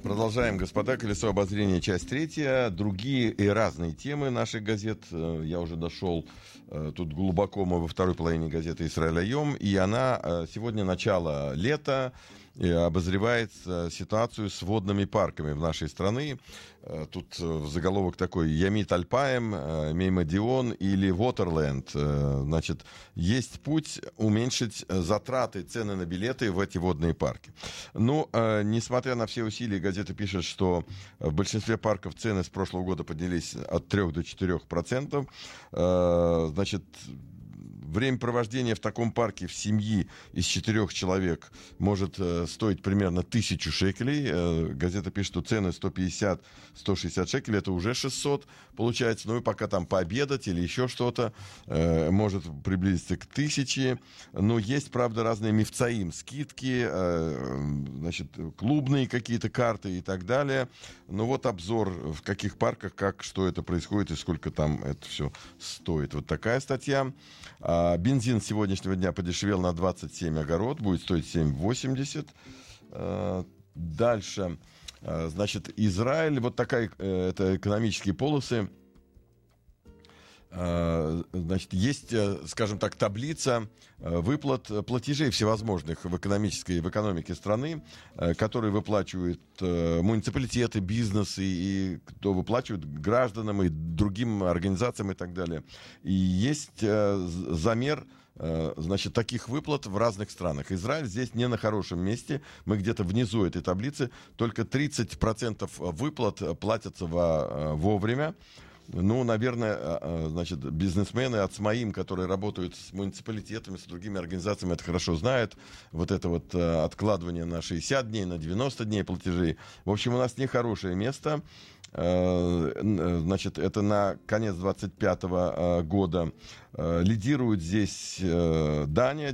Продолжаем, господа. Колесо обозрения, часть третья. Другие и разные темы наших газет. Я уже дошел тут глубоко, мы во второй половине газеты «Исраэль Айом». И она сегодня начало лета обозревает ситуацию с водными парками в нашей стране. Тут заголовок такой: Ямит Альпаем, Меймадион или Waterland. Значит, есть путь уменьшить затраты, цены на билеты в эти водные парки. Ну, несмотря на все усилия, газета пишет, что в большинстве парков цены с прошлого года поднялись от 3 до 4%. Значит, время провождения в таком парке в семьи из 4 человек может стоить примерно 1000 шекелей. Газета пишет, что цены 150-160 шекелей, это уже 600 получается. Ну и пока там пообедать или еще что-то, может приблизиться к 1000. Но есть, правда, разные мифцаим, скидки, значит, клубные какие-то карты и так далее. Но вот обзор, в каких парках, как, что это происходит и сколько там это все стоит. Вот такая статья. Бензин с сегодняшнего дня подешевел на 27 огород, будет стоить 7,80. Дальше, значит, Израиль, вот такая, это экономические полосы. Значит, есть, скажем так, таблица выплат платежей всевозможных в экономике страны, которые выплачивают муниципалитеты, бизнесы, и кто выплачивают гражданам и другим организациям и так далее. И есть замер, значит, таких выплат в разных странах. Израиль здесь не на хорошем месте. Мы где-то внизу этой таблицы. Только 30% выплат платятся вовремя. Ну, наверное, значит, бизнесмены от СМАИМ, которые работают с муниципалитетами, с другими организациями, это хорошо знают. Вот это вот откладывание на 60 дней, на 90 дней платежей. В общем, у нас нехорошее место. Значит, это на конец 2025 года. Лидирует здесь Дания,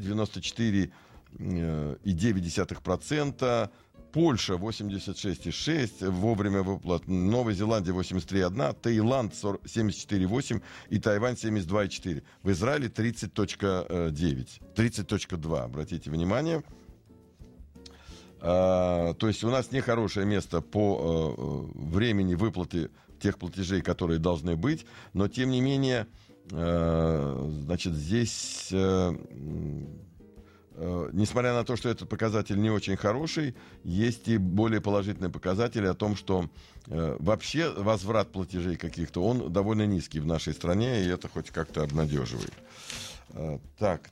94,9%. Польша 86,6%, вовремя выплат. Новая Зеландия 83,1%, Таиланд 74,8% и Тайвань 72,4%. В Израиле 30,9%, 30,2%, обратите внимание. То есть у нас нехорошее место по времени выплаты тех платежей, которые должны быть, но тем не менее, значит, здесь... Несмотря на то, что этот показатель не очень хороший, есть и более положительные показатели о том, что вообще возврат платежей каких-то, он довольно низкий в нашей стране, и это хоть как-то обнадеживает. Так.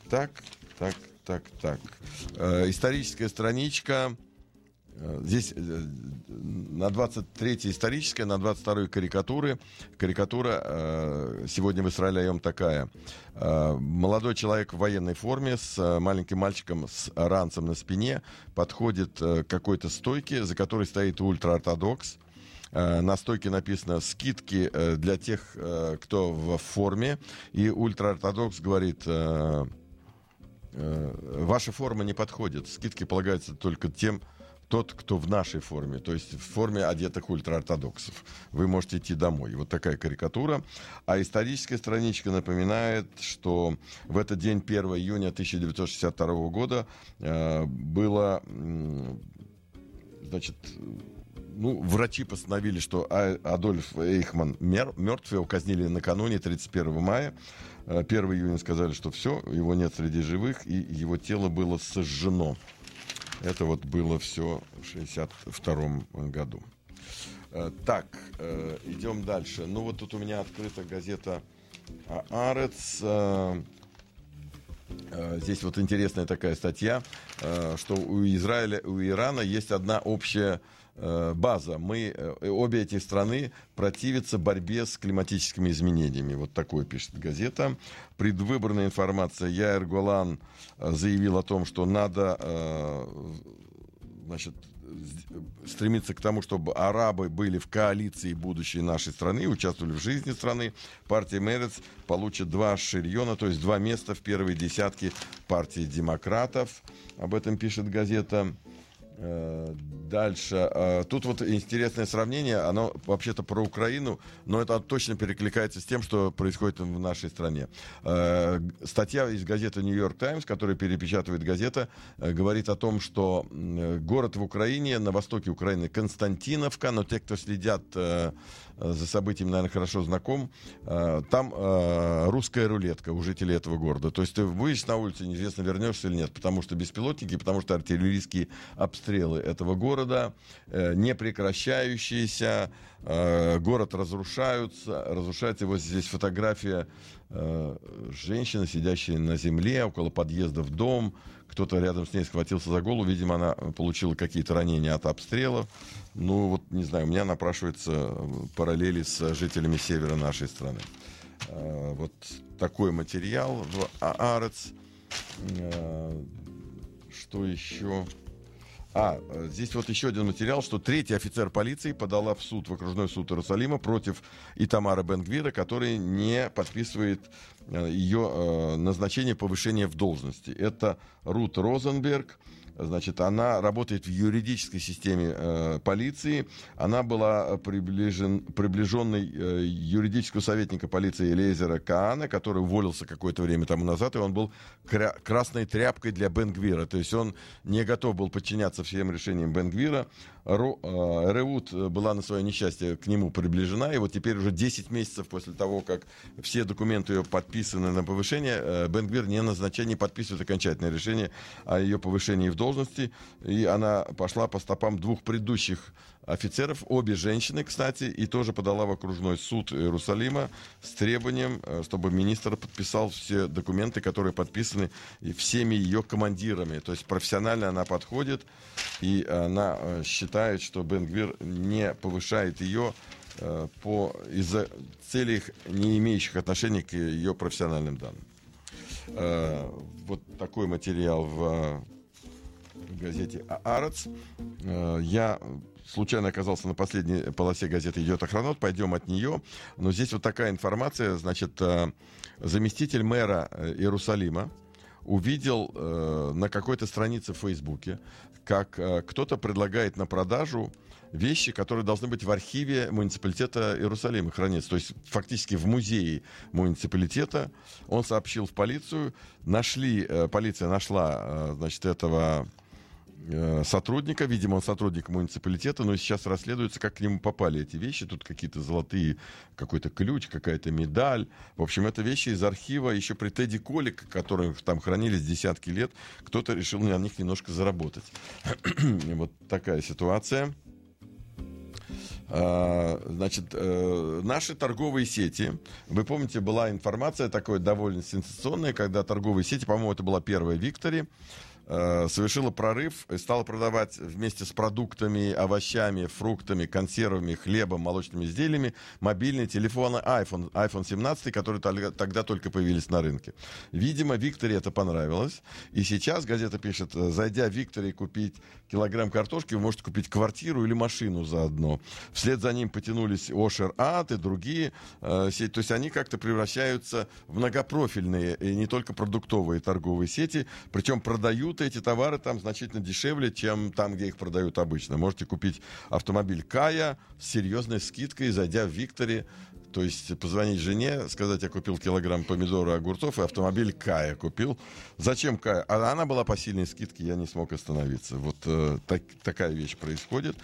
Историческая страничка. Здесь на 23-й историческая, на 22-й карикатура. Сегодня в Исраэле Айом такая. Молодой человек в военной форме с маленьким мальчиком с ранцем на спине подходит к какой-то стойке, за которой стоит ультраортодокс. На стойке написано «Скидки для тех, кто в форме». И ультраортодокс говорит: ваша форма не подходит. Скидки полагаются только тот, кто в нашей форме, то есть в форме одетых ультраортодоксов. Вы можете идти домой. Вот такая карикатура. А историческая страничка напоминает, что в этот день, 1 июня 1962 года, было, значит, врачи постановили, что Адольф Эйхман мертв, его казнили накануне, 31 мая. 1 июня сказали, что все, его нет среди живых, и его тело было сожжено. Это вот было все в 1962 году. Так, идем дальше. Ну вот тут у меня открыта газета «Аарец». Здесь вот интересная такая статья, что у Израиля, у Ирана есть одна общая база. Обе эти страны противятся борьбе с климатическими изменениями. Вот такое пишет газета. Предвыборная информация. Яир Голан заявил о том, что надо, значит, стремиться к тому, чтобы арабы были в коалиции будущей нашей страны, участвовали в жизни страны. Партия Мерец получит 2 ширьона, то есть 2 места в первой десятке партии демократов. Об этом пишет газета. Дальше. Тут вот интересное сравнение. Оно вообще-то про Украину, но это точно перекликается с тем, что происходит в нашей стране. Статья из газеты «Нью-Йорк Таймс», которую перепечатывает газета, говорит о том, что город в Украине, на востоке Украины, Константиновка, но те, кто следят за событиями, наверное, хорошо знаком. Там русская рулетка у жителей этого города. То есть ты выйдешь на улицу, неизвестно, вернешься или нет, потому что беспилотники, потому что артиллерийские обстрелы этого города не прекращающиеся. Город разрушается. Вот здесь фотография женщины, сидящей на земле около подъезда в дом. Кто-то рядом с ней схватился за голову. Видимо, она получила какие-то ранения от обстрелов. Ну, вот, не знаю, у меня напрашиваются параллели с жителями севера нашей страны. Вот такой материал в Аарец. Что еще? Здесь вот еще один материал, что третий офицер полиции подала в суд, в окружной суд Иерусалима против Итамара Бен-Гвира, который не подписывает ее назначение, повышение в должности. Это Рут Розенберг. Значит, она работает в юридической системе полиции. Она была приближенной юридического советника полиции Элиэзера Каана, который уволился какое-то время тому назад, и он был красной тряпкой для Бен-Гвира. То есть он не готов был подчиняться всем решениям Бен-Гвира. Реут была на свое несчастье к нему приближена, и вот теперь уже 10 месяцев после того, как все документы ее подписаны на повышение, Бен-Гвир не подписывает окончательное решение о ее повышении в должности, и она пошла по стопам двух предыдущих офицеров, обе женщины, кстати, и тоже подала в окружной суд Иерусалима с требованием, чтобы министр подписал все документы, которые подписаны всеми ее командирами. То есть профессионально она подходит, и она считает, что Бен-Гвир не повышает ее из-за целей, не имеющих отношения к ее профессиональным данным. Вот такой материал в газете «Аарец». Я случайно оказался на последней полосе газеты «Идет Охранот». Пойдем от нее. Но здесь вот такая информация. Значит, заместитель мэра Иерусалима увидел на какой-то странице в Фейсбуке, как кто-то предлагает на продажу вещи, которые должны быть в архиве муниципалитета Иерусалима храниться. То есть фактически в музее муниципалитета. Он сообщил в полицию. Полиция нашла, значит, этого сотрудника, видимо, он сотрудник муниципалитета, но сейчас расследуется, как к нему попали эти вещи. Тут какие-то золотые, какой-то ключ, какая-то медаль. В общем, это вещи из архива еще при Тедди Колле, которые там хранились десятки лет. Кто-то решил на них немножко заработать. Вот такая ситуация. Значит, наши торговые сети, вы помните, была информация такая довольно сенсационная, когда торговые сети, по-моему, это была первая Виктори, совершила прорыв и стала продавать вместе с продуктами, овощами, фруктами, консервами, хлебом, молочными изделиями мобильные телефоны iPhone 17, которые тогда только появились на рынке. Видимо, Викторе это понравилось. И сейчас газета пишет, зайдя в Викторе и купить килограмм картошки, вы можете купить квартиру или машину заодно. Вслед за ним потянулись Ошер Ат и другие сети. То есть они как-то превращаются в многопрофильные и не только продуктовые торговые сети, причем продают эти товары там значительно дешевле, чем там, где их продают обычно. Можете купить автомобиль Кая с серьезной скидкой, зайдя в Викторе. То есть позвонить жене, сказать, я купил килограмм помидоров и огурцов, и автомобиль Кая купил. Зачем Кая? А она была по сильной скидке, я не смог остановиться. Вот такая вещь происходит.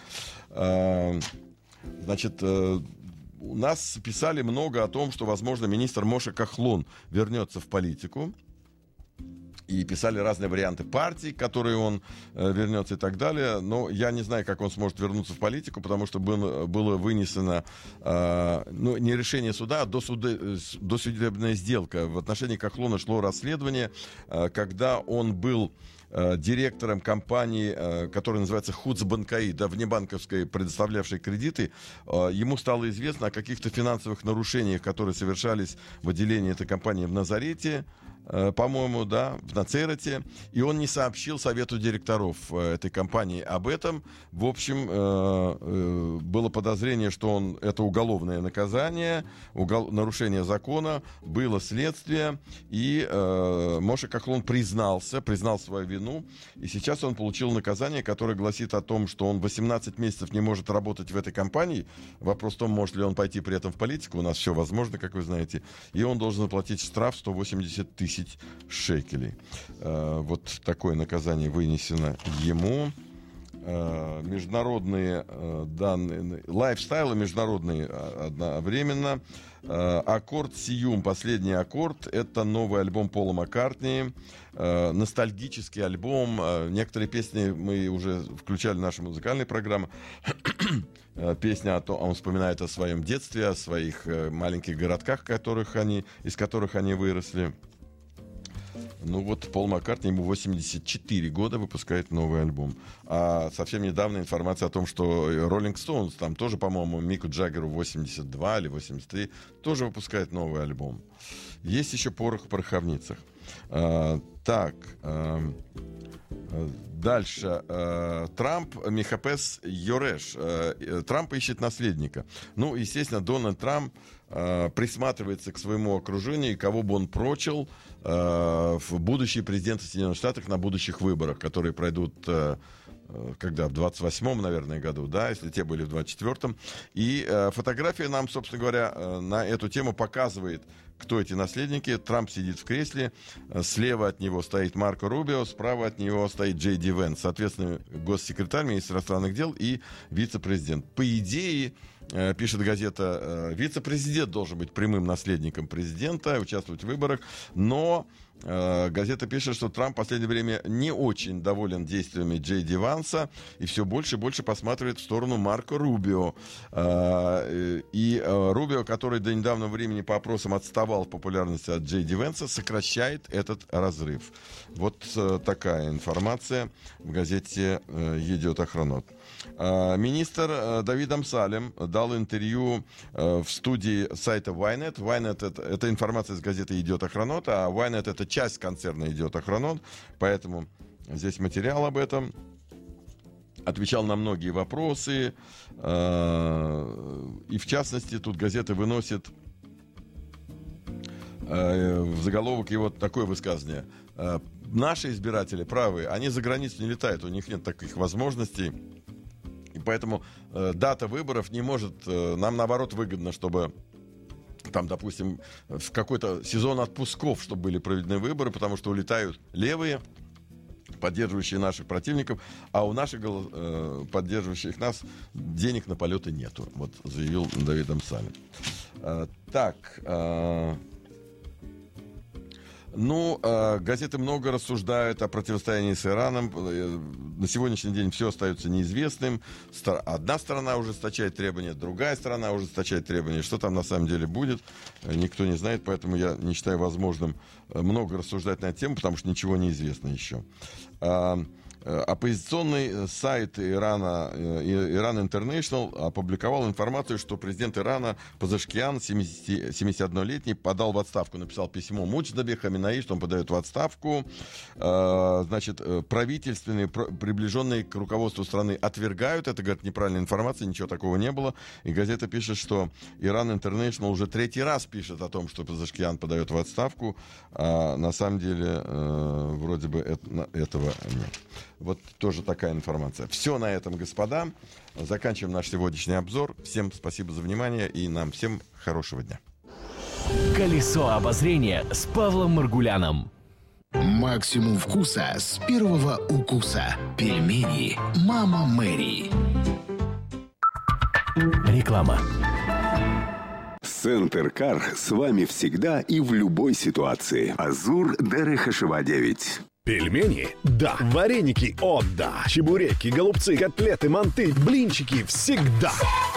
Значит, у нас писали много о том, что, возможно, министр Моше Кахлон вернется в политику. И писали разные варианты партий, которые он вернется и так далее. Но я не знаю, как он сможет вернуться в политику, потому что было вынесено не решение суда, а досудебная сделка. В отношении Кахлона шло расследование, когда он был директором компании, которая называется Хуцбанкаи, внебанковской, предоставлявшей кредиты. Ему стало известно о каких-то финансовых нарушениях, которые совершались в отделении этой компании в Назарете, по-моему, в Нацерете, и он не сообщил совету директоров этой компании об этом. В общем, было подозрение, что это уголовное наказание, нарушение закона, было следствие, и Моше Кахлон признал свою вину вину, и сейчас он получил наказание, которое гласит о том, что он 18 месяцев не может работать в этой компании. Вопрос в том, может ли он пойти при этом в политику. У нас все возможно, как вы знаете. И он должен заплатить штраф 180 тысяч шекелей. Вот такое наказание вынесено ему. Международные данные, лайфстайлы международные одновременно. Аккорд Сиюм, последний аккорд, это новый альбом Пола Маккартни, ностальгический альбом. Некоторые песни мы уже включали в наши музыкальные программы. Песня о том, он вспоминает о своем детстве, о своих маленьких городках, из которых они выросли. Ну вот Пол Маккартни, ему 84 года, выпускает новый альбом. А совсем недавно информация о том, что Rolling Stones, там тоже, по-моему, Мику Джаггеру 82 или 83, тоже выпускает новый альбом. Есть еще порох в пороховницах. Дальше. Трамп Михапес Йореш. Трамп ищет наследника. Ну, естественно, Дональд Трамп присматривается к своему окружению, и кого бы он прочил в будущие президенты Соединенных Штатов на будущих выборах, которые пройдут когда? В 28-м, наверное, году, да, если те были в 24-м. И фотография нам, собственно говоря, на эту тему показывает, кто эти наследники. Трамп сидит в кресле, слева от него стоит Марко Рубио, справа от него стоит Джей Ди Венс, соответственно, госсекретарь, министр иностранных дел и вице-президент. По идее, пишет газета, вице-президент должен быть прямым наследником президента, участвовать в выборах, но газета пишет, что Трамп в последнее время не очень доволен действиями Джей Ди Ванса и все больше и больше посматривает в сторону Марко Рубио. И Рубио, который до недавнего времени по опросам отставал в популярности от Джей Ди Ванса, сокращает этот разрыв. Вот такая информация в газете «Едет Охранот». Министр Давид Амсалем дал интервью в студии сайта Ynet. Ynet — это информация из газеты «Идет Охранот», а Ynet — это часть концерна «Идет Охранот», поэтому здесь материал об этом. Отвечал на многие вопросы, и в частности тут газета выносит в заголовок его такое высказывание: наши избиратели правые, они за границу не летают, у них нет таких возможностей. И поэтому дата выборов не может... Нам, наоборот, выгодно, чтобы там, допустим, в какой-то сезон отпусков, чтобы были проведены выборы, потому что улетают левые, поддерживающие наших противников, а у наших поддерживающих нас денег на полеты нету. Вот заявил Давид Амсалем. Газеты много рассуждают о противостоянии с Ираном. На сегодняшний день все остается неизвестным. Одна сторона ужесточает требования, другая сторона ужесточает требования. Что там на самом деле будет, никто не знает, поэтому я не считаю возможным много рассуждать на эту тему, потому что ничего не известно еще. Оппозиционный сайт Ирана, Иран International, опубликовал информацию, что президент Ирана Пазашкиан, 71-летний, подал в отставку, написал письмо Муджтабе Хаминаи, что он подает в отставку. Значит, правительственные, приближенные к руководству страны, отвергают это, говорят, неправильная информация, ничего такого не было. И газета пишет, что Иран International уже третий раз пишет о том, что Пазашкиан подает в отставку, а на самом деле вроде бы этого нет. Вот тоже такая информация. Все на этом, господа. Заканчиваем наш сегодняшний обзор. Всем спасибо за внимание и нам всем хорошего дня. Колесо обозрения с Павлом Маргуляном. Максимум вкуса с первого укуса. Пельмени Мама Мэри. Реклама. Центр Кар с вами всегда и в любой ситуации. Азур Дерехашева 9. Пельмени? Да. Вареники? О, да. Чебуреки, голубцы, котлеты, манты, блинчики всегда.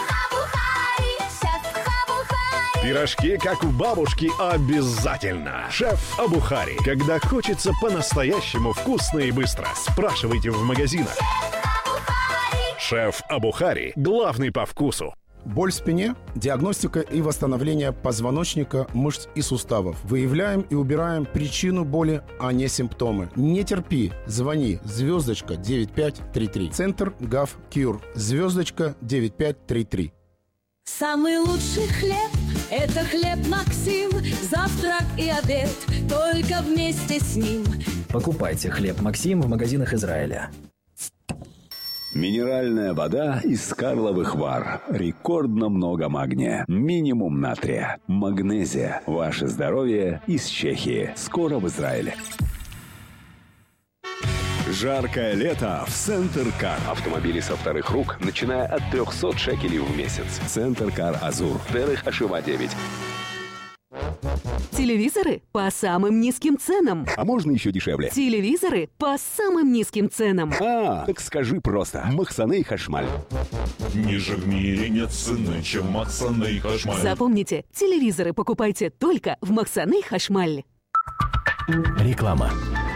Пирожки, как у бабушки, обязательно. Шеф Абухари. Когда хочется по-настоящему вкусно и быстро, спрашивайте в магазинах. Шеф Абухари. Главный по вкусу. Боль в спине, диагностика и восстановление позвоночника, мышц и суставов. Выявляем и убираем причину боли, а не симптомы. Не терпи, звони, звездочка 9533. Центр ГАВ Кьюр, звездочка 9533. Самый лучший хлеб – это хлеб Максим. Завтрак и обед только вместе с ним. Покупайте хлеб «Максим» в магазинах Израиля. Минеральная вода из Карловых Вар. Рекордно много магния. Минимум натрия. Магнезия. Ваше здоровье из Чехии. Скоро в Израиле. Жаркое лето в Центр Кар. Автомобили со вторых рук, начиная от 300 шекелей в месяц. Центр Кар Азур. Дерех Ашива 9. Телевизоры по самым низким ценам. А можно еще дешевле? Телевизоры по самым низким ценам. Так скажи просто. Махсаней Хашмаль. Ниже в мире нет цены, чем Махсаней Хашмаль. Запомните, телевизоры покупайте только в Махсаней Хашмаль. Реклама.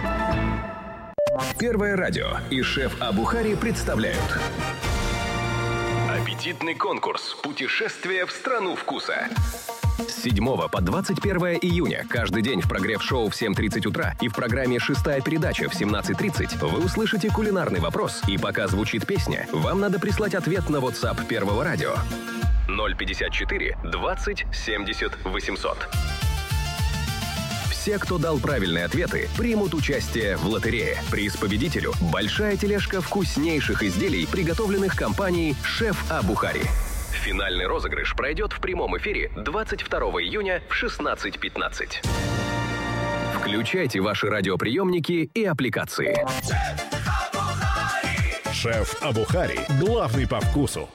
Первое радио и шеф Абухари представляют аппетитный конкурс «Путешествие в страну вкуса». С 7 по 21 июня каждый день в прогрев-шоу в 7:30 утра и в программе «Шестая передача» в 17:30 вы услышите кулинарный вопрос, и пока звучит песня, вам надо прислать ответ на WhatsApp Первого радио 054 20 70 800. Все, кто дал правильные ответы, примут участие в лотерее. Приз победителю – большая тележка вкуснейших изделий, приготовленных компанией «Шеф Абухари». Финальный розыгрыш пройдет в прямом эфире 22 июня в 16:15. Включайте ваши радиоприемники и аппликации. Шеф Абухари. Главный по вкусу.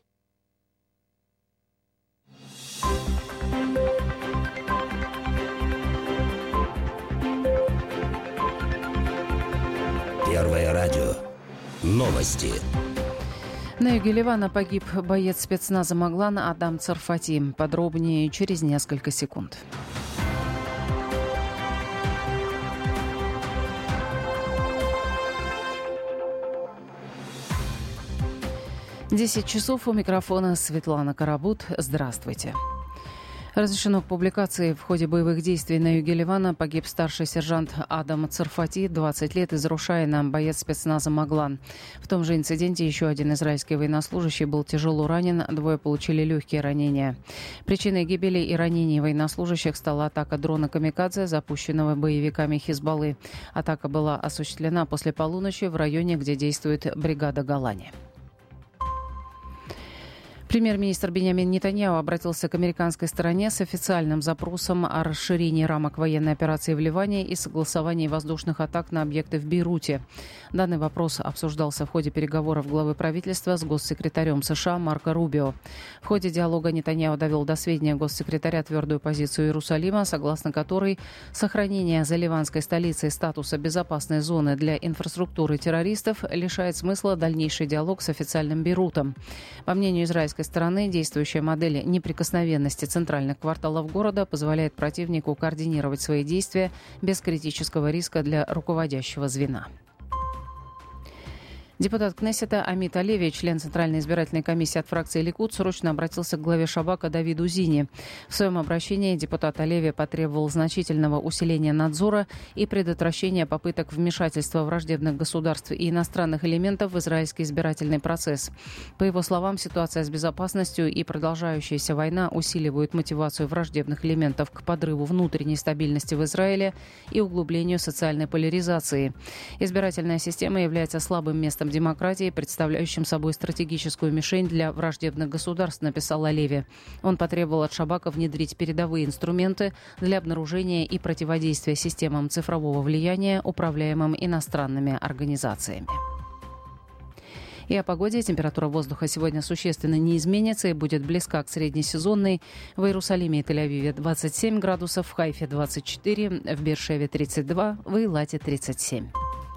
Первое радио. Новости. На юге Ливана погиб боец спецназа Маглан Адам Царфати. Подробнее через несколько секунд. Десять часов, у микрофона Светлана Карабут. Здравствуйте. Разрешено к публикации. В ходе боевых действий на юге Ливана погиб старший сержант Адам Царфати, 20 лет, из Рушайна, боец спецназа Маглан. В том же инциденте еще один израильский военнослужащий был тяжело ранен, двое получили легкие ранения. Причиной гибели и ранений военнослужащих стала атака дрона «Камикадзе», запущенного боевиками Хизбаллы. Атака была осуществлена после полуночи в районе, где действует бригада Голани. Премьер-министр Биньямин Нетаньяху обратился к американской стороне с официальным запросом о расширении рамок военной операции в Ливане и согласовании воздушных атак на объекты в Бейруте. Данный вопрос обсуждался в ходе переговоров главы правительства с госсекретарем США Марко Рубио. В ходе диалога Нетаньяху довел до сведения госсекретаря твердую позицию Иерусалима, согласно которой сохранение за ливанской столицей статуса безопасной зоны для инфраструктуры террористов лишает смысла дальнейший диалог с официальным Бейрутом. По мнению израильской стороны, действующая модель неприкосновенности центральных кварталов города позволяет противнику координировать свои действия без критического риска для руководящего звена. Депутат Кнессета Амит Алеви, член Центральной избирательной комиссии от фракции Ликуд, срочно обратился к главе Шабака Давиду Зини. В своем обращении депутат Алеви потребовал значительного усиления надзора и предотвращения попыток вмешательства враждебных государств и иностранных элементов в израильский избирательный процесс. По его словам, ситуация с безопасностью и продолжающаяся война усиливают мотивацию враждебных элементов к подрыву внутренней стабильности в Израиле и углублению социальной поляризации. Избирательная система является слабым местом демократии, представляющим собой стратегическую мишень для враждебных государств, написал Алеви. Он потребовал от Шабака внедрить передовые инструменты для обнаружения и противодействия системам цифрового влияния, управляемым иностранными организациями. И о погоде. Температура воздуха сегодня существенно не изменится и будет близка к среднесезонной. В Иерусалиме и Тель-Авиве 27 градусов, в Хайфе 24, в Беэр-Шеве 32, в Эйлате 37.